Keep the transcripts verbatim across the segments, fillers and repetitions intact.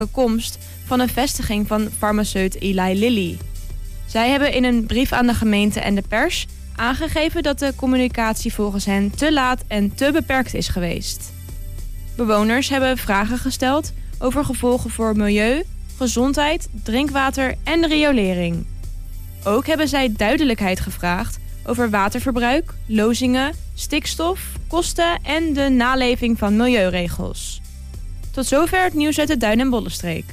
komst van een vestiging van farmaceut Eli Lilly. Zij hebben in een brief aan de gemeente en de pers aangegeven dat de communicatie volgens hen te laat en te beperkt is geweest. Bewoners hebben vragen gesteld over gevolgen voor milieu, gezondheid, drinkwater en de riolering. Ook hebben zij duidelijkheid gevraagd over waterverbruik, lozingen, stikstof, kosten en de naleving van milieuregels. Tot zover het nieuws uit de Duin- en Bollenstreek.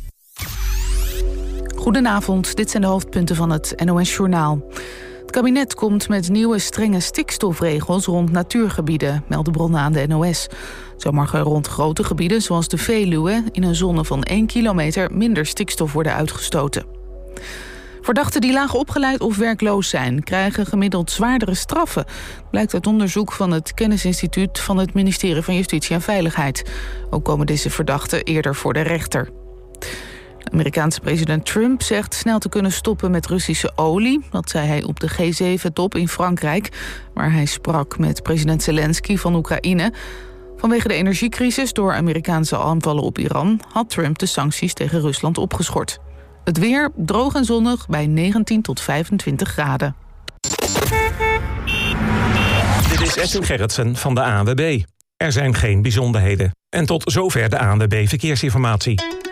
Goedenavond, dit zijn de hoofdpunten van het N O S-journaal. Het kabinet komt met nieuwe strenge stikstofregels rond natuurgebieden, melden bronnen aan de N O S. Zo mag er rond grote gebieden, zoals de Veluwe, in een zone van één kilometer minder stikstof worden uitgestoten. Verdachten die laag opgeleid of werkloos zijn, krijgen gemiddeld zwaardere straffen. Blijkt uit onderzoek van het Kennisinstituut van het ministerie van Justitie en Veiligheid. Ook komen deze verdachten eerder voor de rechter. De Amerikaanse president Trump zegt snel te kunnen stoppen met Russische olie. Dat zei hij op de G zeven top in Frankrijk, waar hij sprak met president Zelensky van Oekraïne. Vanwege de energiecrisis door Amerikaanse aanvallen op Iran had Trump de sancties tegen Rusland opgeschort. Het weer droog en zonnig bij negentien tot vijfentwintig graden. Dit is Edwin Gerritsen van de A N W B. Er zijn geen bijzonderheden. En tot zover de A N W B Verkeersinformatie.